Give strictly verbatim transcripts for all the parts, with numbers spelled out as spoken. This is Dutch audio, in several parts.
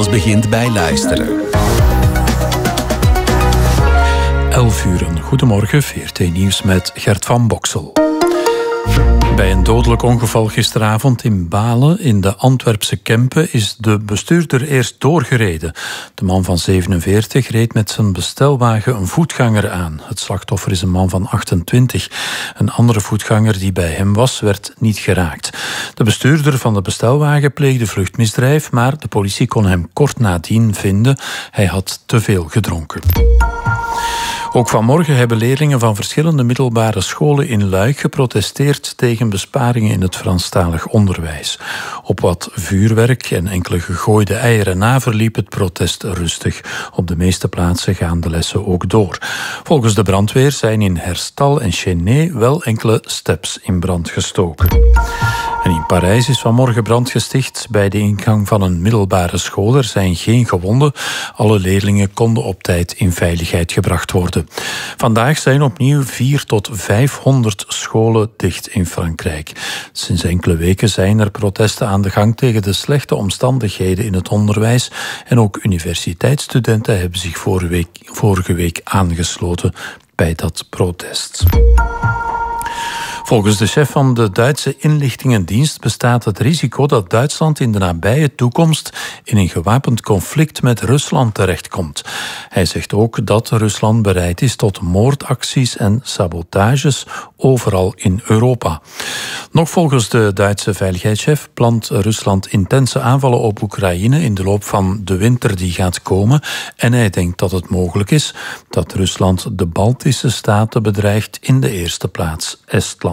Alles begint bij luisteren. elf uur, goedemorgen, V R T Nieuws met Gert van Boksel. Bij een dodelijk ongeval gisteravond in Balen in de Antwerpse Kempen is de bestuurder eerst doorgereden. De man van zevenenveertig reed met zijn bestelwagen een voetganger aan. Het slachtoffer is een man van achtentwintig. Een andere voetganger die bij hem was, werd niet geraakt. De bestuurder van de bestelwagen pleegde vluchtmisdrijf, maar de politie kon hem kort nadien vinden. Hij had te veel gedronken. Ook vanmorgen hebben leerlingen van verschillende middelbare scholen in Luik geprotesteerd tegen besparingen in het Franstalig onderwijs. Op wat vuurwerk en enkele gegooide eieren na verliep het protest rustig. Op de meeste plaatsen gaan de lessen ook door. Volgens de brandweer zijn in Herstal en Chennai wel enkele steps in brand gestoken. En in Parijs is vanmorgen brand gesticht bij de ingang van een middelbare school. Er zijn geen gewonden. Alle leerlingen konden op tijd in veiligheid gebracht worden. Vandaag zijn opnieuw vier tot vijfhonderd scholen dicht in Frankrijk. Sinds enkele weken zijn er protesten aan de gang tegen de slechte omstandigheden in het onderwijs. En ook universiteitsstudenten hebben zich vorige week, vorige week aangesloten bij dat protest. Volgens de chef van de Duitse inlichtingendienst bestaat het risico dat Duitsland in de nabije toekomst in een gewapend conflict met Rusland terechtkomt. Hij zegt ook dat Rusland bereid is tot moordacties en sabotages overal in Europa. Nog volgens de Duitse veiligheidschef plant Rusland intense aanvallen op Oekraïne in de loop van de winter die gaat komen. En hij denkt dat het mogelijk is dat Rusland de Baltische staten bedreigt, in de eerste plaats Estland.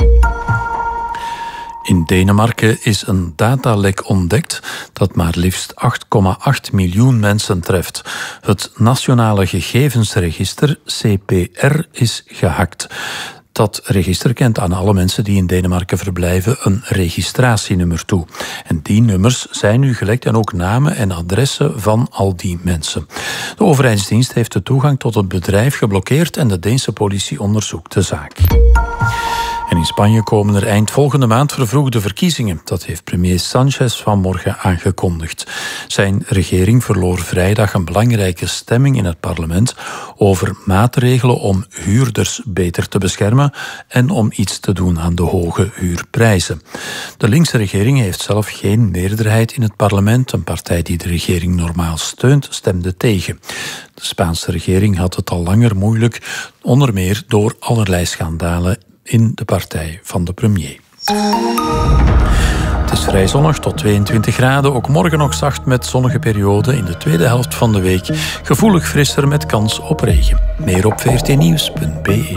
In Denemarken is een datalek ontdekt dat maar liefst acht komma acht miljoen mensen treft. Het Nationale Gegevensregister, C P R, is gehackt. Dat register kent aan alle mensen die in Denemarken verblijven een registratienummer toe. En die nummers zijn nu gelekt en ook namen en adressen van al die mensen. De overheidsdienst heeft de toegang tot het bedrijf geblokkeerd en de Deense politie onderzoekt de zaak. En in Spanje komen er eind volgende maand vervroegde verkiezingen. Dat heeft premier Sánchez vanmorgen aangekondigd. Zijn regering verloor vrijdag een belangrijke stemming in het parlement over maatregelen om huurders beter te beschermen en om iets te doen aan de hoge huurprijzen. De linkse regering heeft zelf geen meerderheid in het parlement. Een partij die de regering normaal steunt, stemde tegen. De Spaanse regering had het al langer moeilijk, onder meer door allerlei schandalen in de partij van de premier. Het is vrij zonnig tot tweeëntwintig graden. Ook morgen nog zacht met zonnige perioden. In de tweede helft van de week gevoelig frisser met kans op regen. Meer op v r t nieuws punt b e.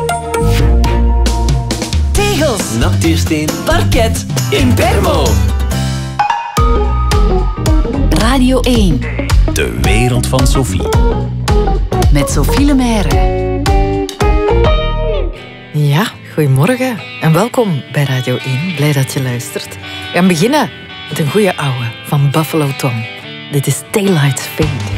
Tegels, natuursteen, parket, Impermo. Radio één. De wereld van Sophie. Met Sophie Lemaire. Ja, goedemorgen en welkom bij Radio één. Blij dat je luistert. We gaan beginnen met een goeie ouwe van Buffalo Tom. Dit is Daylight Fade.